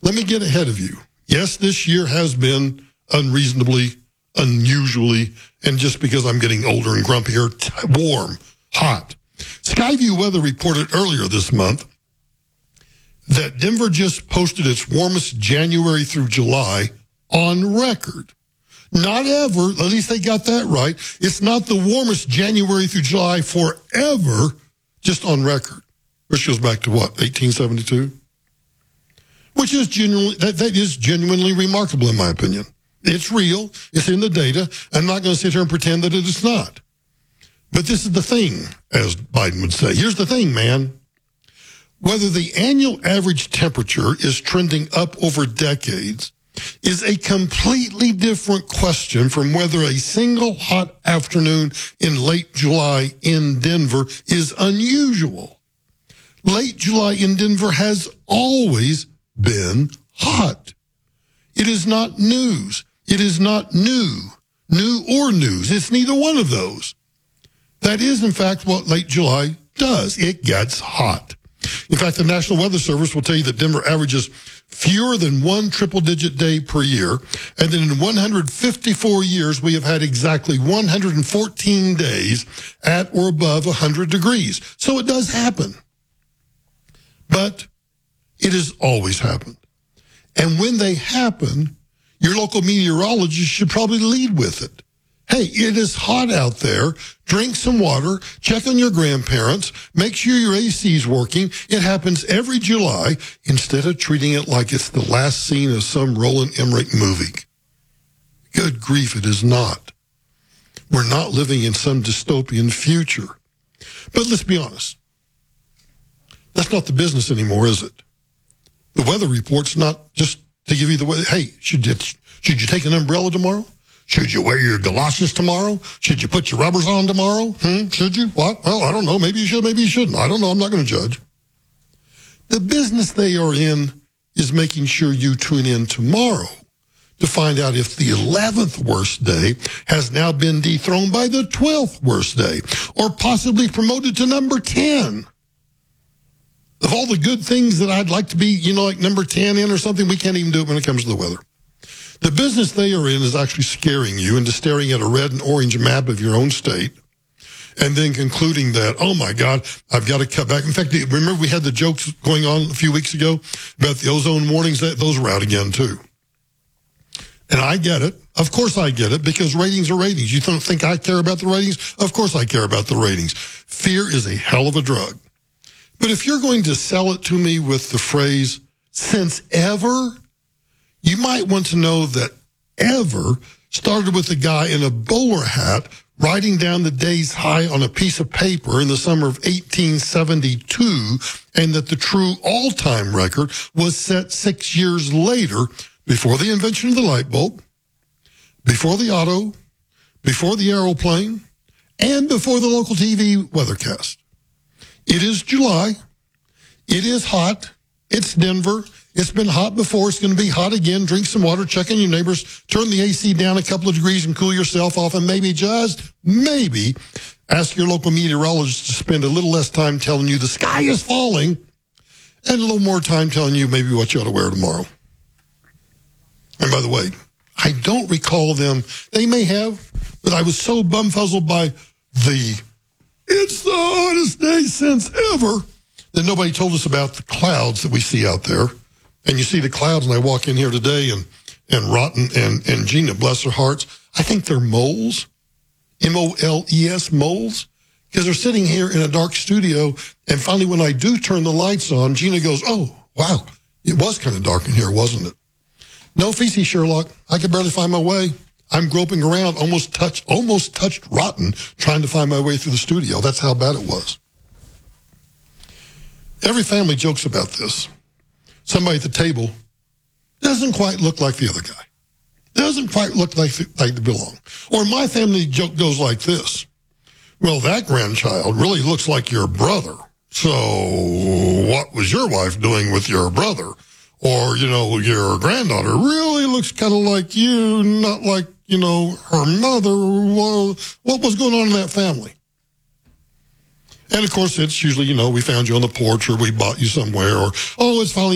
let me get ahead of you. Yes, this year has been unreasonably, unusually, and just because I'm getting older and grumpier, warm, hot. Skyview Weather reported earlier this month that Denver just posted its warmest January through July on record. Not ever, at least they got that right. It's not the warmest January through July forever, just on record. Which goes back to what, 1872? Which is genuinely, that is genuinely remarkable in my opinion. It's real, it's in the data. I'm not going to sit here and pretend that it is not. But this is the thing, as Biden would say. Here's the thing, man. Whether the annual average temperature is trending up over decades is a completely different question from whether a single hot afternoon in late July in Denver is unusual. Late July in Denver has always been hot. It is not news. It is not new or news. It's neither one of those. That is, in fact, what late July does. It gets hot. In fact, the National Weather Service will tell you that Denver averages fewer than one triple-digit day per year, and that in 154 years, we have had exactly 114 days at or above 100 degrees. So it does happen. But it has always happened. And when they happen, your local meteorologist should probably lead with it. Hey, it is hot out there. Drink some water. Check on your grandparents. Make sure your AC is working. It happens every July instead of treating it like it's the last scene of some Roland Emmerich movie. Good grief, it is not. We're not living in some dystopian future. But let's be honest. That's not the business anymore, is it? The weather report's not just to give you the weather. Hey, should you take an umbrella tomorrow? Should you wear your galoshes tomorrow? Should you put your rubbers on tomorrow? Should you? What? Well, I don't know. Maybe you should, maybe you shouldn't. I don't know. I'm not going to judge. The business they are in is making sure you tune in tomorrow to find out if the 11th worst day has now been dethroned by the 12th worst day, or possibly promoted to number 10. Of all the good things that I'd like to be, like number 10 in or something, we can't even do it when it comes to the weather. The business they are in is actually scaring you into staring at a red and orange map of your own state and then concluding that, oh my God, I've got to cut back. In fact, remember we had the jokes going on a few weeks ago about the ozone warnings? Those are out again too. And I get it. Of course I get it, because ratings are ratings. You don't think I care about the ratings? Of course I care about the ratings. Fear is a hell of a drug. But if you're going to sell it to me with the phrase, since ever, you might want to know that ever started with a guy in a bowler hat writing down the day's high on a piece of paper in the summer of 1872, and that the true all-time record was set 6 years later, before the invention of the light bulb, before the auto, before the aeroplane, and before the local TV weathercast. It is July. It is hot. It's Denver. It's been hot before. It's going to be hot again. Drink some water. Check on your neighbors. Turn the AC down a couple of degrees and cool yourself off. And maybe, just maybe, ask your local meteorologist to spend a little less time telling you the sky is falling and a little more time telling you maybe what you ought to wear tomorrow. And by the way, I don't recall them. They may have, but I was so bumfuzzled by it's the hottest day since ever that nobody told us about the clouds that we see out there. And you see the clouds, and I walk in here today, and Rotten and Gina, bless their hearts, I think they're moles, M-O-L-E-S, moles, because they're sitting here in a dark studio, and finally when I do turn the lights on, Gina goes, oh, wow, it was kind of dark in here, wasn't it? No feces, Sherlock. I could barely find my way. I'm groping around, almost touched Rotten, trying to find my way through the studio. That's how bad it was. Every family jokes about this. Somebody at the table doesn't quite look like the other guy. Doesn't quite look like they belong. Or my family joke goes like this. Well, that grandchild really looks like your brother. So what was your wife doing with your brother? Or, your granddaughter really looks kind of like you, not like, her mother. Well, what was going on in that family? And, of course, it's usually, we found you on the porch, or we bought you somewhere, or, oh, it's finally